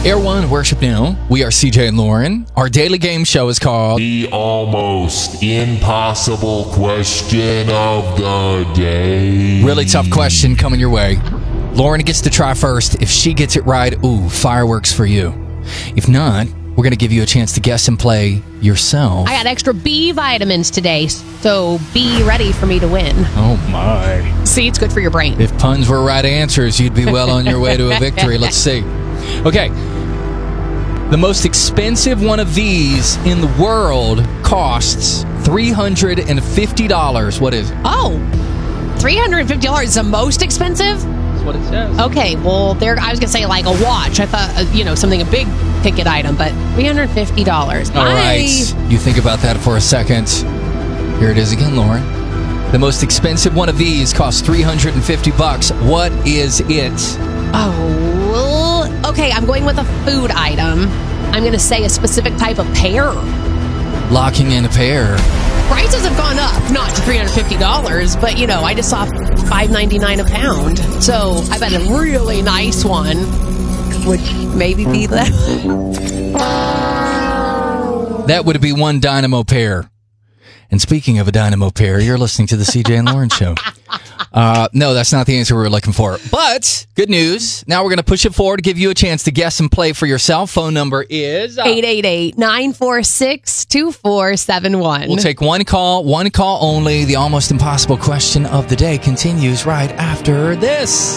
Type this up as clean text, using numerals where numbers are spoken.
Air One, Worship Now. We are CJ and Lauren. Our daily game show is called The Almost Impossible Question of the Day. Really Tough Question coming your way. Lauren gets to try first. If she gets it right, fireworks for you. If not, we're going to give you a chance to guess and play yourself. I got extra B vitamins today, so be ready for me to win. Oh, my. See, it's good for your brain. If puns were right answers, you'd be well on your way to a victory. Let's see. Okay. The most expensive one of these in the world costs $350. What is it? Oh, $350 is the most expensive? That's what it says. Okay, well, I was going to say like a watch. I thought, something, a big ticket item, but $350. All right. You think about that for a second. Here it is again, Lauren. The most expensive one of these costs $350. What is it? Oh, okay, I'm going with a food item. I'm going to say a specific type of pear. Locking in a pear. Prices have gone up, not to $350, but, I just saw $5.99 a pound. So I bet a really nice one would maybe be that. That would be one dynamo pear. And speaking of a dynamo pear, you're listening to the CJ and Lauren Show. No, that's not the answer we were looking for. But good news. Now we're going to push it forward to give you a chance to guess and play for yourself. Phone number is 888-946-2471. We'll take one call only. The almost impossible question of the day continues right after this.